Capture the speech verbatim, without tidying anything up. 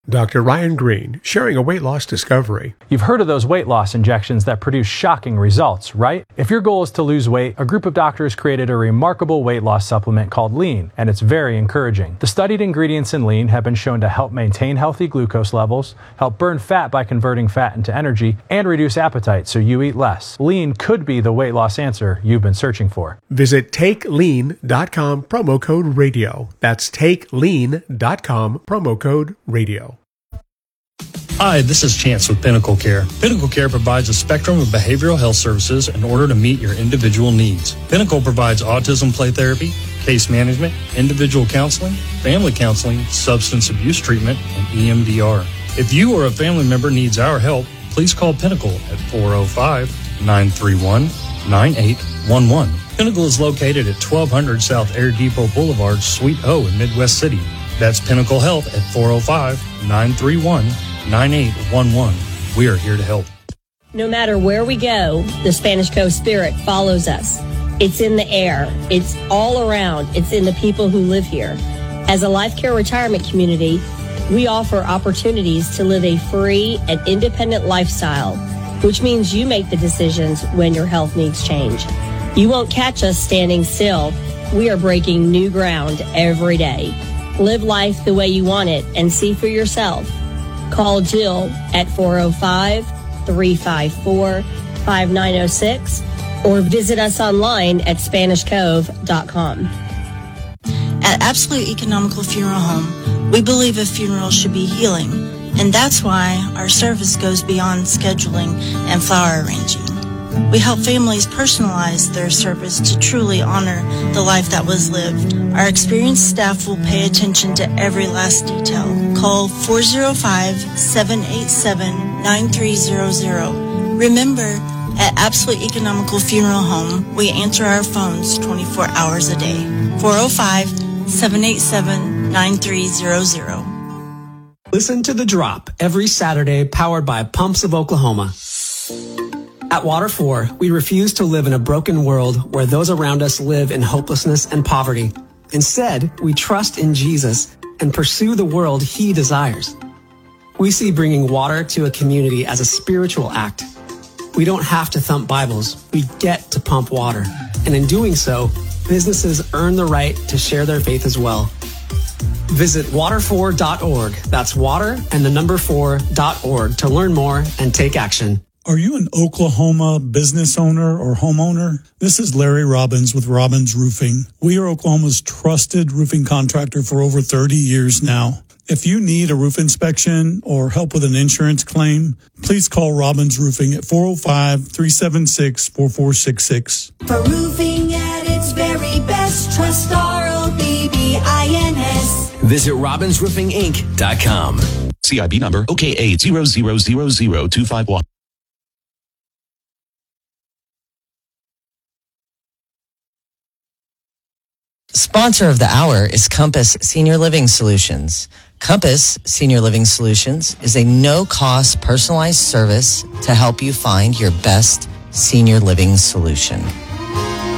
Doctor Ryan Green, sharing a weight loss discovery. You've heard of those weight loss injections that produce shocking results, right? If your goal is to lose weight, a group of doctors created a remarkable weight loss supplement called Lean, and it's very encouraging. The studied ingredients in Lean have been shown to help maintain healthy glucose levels, help burn fat by converting fat into energy, and reduce appetite so you eat less. Lean could be the weight loss answer you've been searching for. Visit take lean dot com, promo code radio. That's take lean dot com, promo code radio. Hi, this is Chance with Pinnacle Care. Pinnacle Care provides a spectrum of behavioral health services in order to meet your individual needs. Pinnacle provides autism play therapy, case management, individual counseling, family counseling, substance abuse treatment, and E M D R. If you or a family member needs our help, please call Pinnacle at four oh five, nine three one, nine eight one one. Pinnacle is located at twelve hundred South Air Depot Boulevard, Suite O in Midwest City. That's Pinnacle Health at four oh five, nine three one, nine eight one one. We are here to help. No matter where we go, the Spanish Coast spirit follows us. It's in the air. It's all around. It's in the people who live here. As a life care retirement community, we offer opportunities to live a free and independent lifestyle, which means you make the decisions when your health needs change. You won't catch us standing still. We are breaking new ground every day. Live life the way you want it and see for yourself. Call Jill at four oh five, three five four, five nine oh six or visit us online at spanish cove dot com. At Absolute Economical Funeral Home, we believe a funeral should be healing, and that's why our service goes beyond scheduling and flower arranging. We help families personalize their service to truly honor the life that was lived. Our experienced staff will pay attention to every last detail. Call four oh five, seven eight seven, nine three zero zero. Remember, at Absolute Economical Funeral Home, we answer our phones twenty-four hours a day. four oh five, seven eight seven, nine three zero zero. Listen to The Drop every Saturday, powered by Pumps of Oklahoma. At Water four, we refuse to live in a broken world where those around us live in hopelessness and poverty. Instead, we trust in Jesus and pursue the world He desires. We see bringing water to a community as a spiritual act. We don't have to thump Bibles. We get to pump water. And in doing so, businesses earn the right to share their faith as well. Visit water four dot org. That's water and the number four dot org to learn more and take action. Are you an Oklahoma business owner or homeowner? This is Larry Robbins with Robbins Roofing. We are Oklahoma's trusted roofing contractor for over thirty years now. If you need a roof inspection or help with an insurance claim, please call Robbins Roofing at four oh five, three seven six, four four six six. For roofing at its very best, trust R O B B I N S. Visit robbins roofing inc dot com. C I B number O K A zero zero zero zero two five one. Sponsor of the hour is Compass Senior Living Solutions. Compass Senior Living Solutions is a no-cost personalized service to help you find your best senior living solution.